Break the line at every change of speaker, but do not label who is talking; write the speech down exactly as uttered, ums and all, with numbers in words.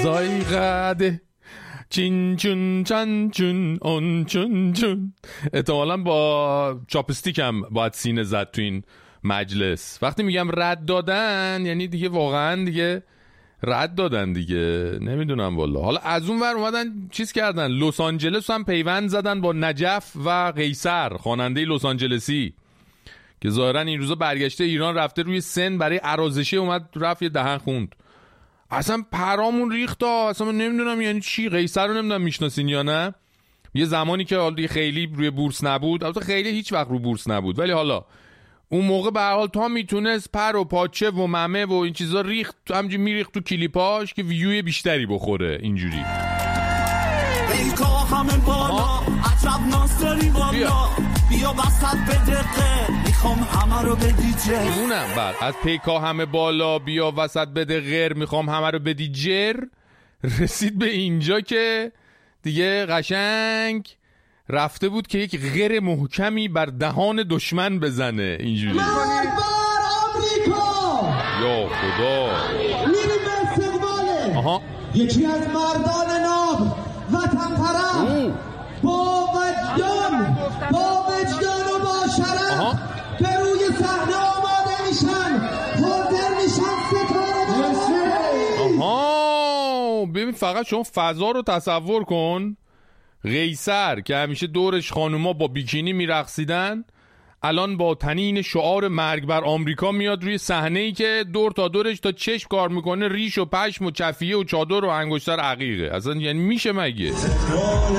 زایقده چین چون چن چون اون چون چون. احتمالا با چاپستیک هم باید سینه زد تو این مجلس. وقتی میگم رد دادن یعنی دیگه واقعا دیگه رد دادن دیگه، نمیدونم والله. حالا از اون ور اومدن چیز کردن، لس آنجلس هم پیوند زدن با نجف و قیصر، خواننده لس آنجلسی که ظاهرا این روزا برگشته ایران، رفته روی سن برای عرازشی، اومد رفت یه دهن خوند. اصلا پرامون ریخت، اصلا نمیدونم یعنی چی. قیصر رو نمیدونم میشناسین یا نه. یه زمانی که حالا خیلی روی بورس نبود، البته خیلی هیچ وقت رو بورس نبود، ولی حالا اون موقع به هر حال تا میتونست پر و پاچه و ممه و این چیزا ریخت، همینجوری میریخت تو کلیپاش که ویوی بیشتری بخوره اینجوری.
پیکا همه بالا عجب ناصری بالا بیا وسط به دقه میخوام همه رو بدی جر.
اونم بعد از پیکا همه بالا بیا وسط بده غیر میخوام همه رو بدی جر، رسید به اینجا که دیگه قشنگ رفته بود که یک غیر محکمی بر دهان دشمن بزنه اینجوری.
مرد بر آمریکا،
یا خدا،
میریم به استقباله.
آها.
یکی از مردان ناب وطن پرست با وجدان با وجدان و با شرف به روی صحنه آماده میشن، حاضر میشن ستاره بزنن.
آها ببین فقط شما فضا رو تصور کن. قیصر که همیشه دورش خانوما با بیکینی میرقصیدن، الان با تنین شعار مرگ بر آمریکا میاد روی صحنه‌ای که دور تا دورش تا چشم کار میکنه ریش و پشم و چفیه و چادر و انگشتر عقیقه. اصلا یعنی میشه مگه؟
تهران